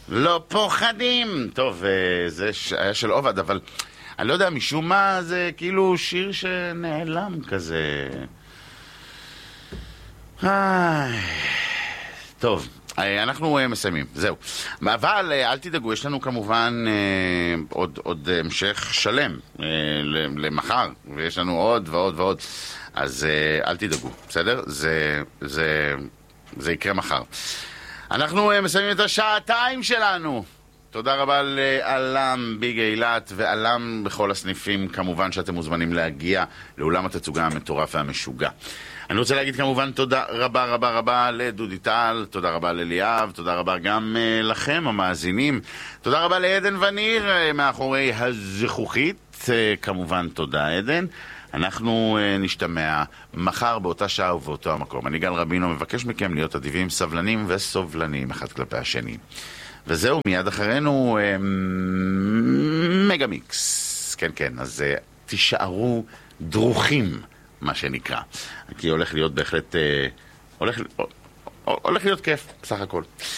לא פוחדים. טוב, זה היה של עובד, אבל אני לא יודע, משום מה זה כאילו שיר שנעלם כזה. טוב, אנחנו מסיימים, זהו. אבל אל תדאגו, יש לנו כמובן עוד המשך שלם למחר, ויש לנו עוד ועוד ועוד. אז אל תדאגו, בסדר? זה יקרה מחר. אנחנו מסיימים את השעתיים שלנו. תודה רבה לאלם ביג אילת ואלם בכל הסניפים. כמובן שאתם מוזמנים להגיע לאולם התצוגה המטורף והמשוגע. אני רוצה להגיד כמובן תודה רבה רבה רבה לדודי טל, תודה רבה לליאב, תודה רבה גם לכם המאזינים, תודה רבה לעדן וניר מאחורי הזכוכית, כמובן תודה עדן. אנחנו נשתמע מחר באותה שעה ובאותו המקום. אני גל רבינו מבקש מכם להיות אדיבים, סבלנים וסובלנים אחד כלפי השני. וזהו, מיד אחרינו מגה מיקס. כן, כן, אז תישארו דרוכים, מה שנקרא. כי הולך להיות בהחלט, הולך להיות כיף, בסך הכל.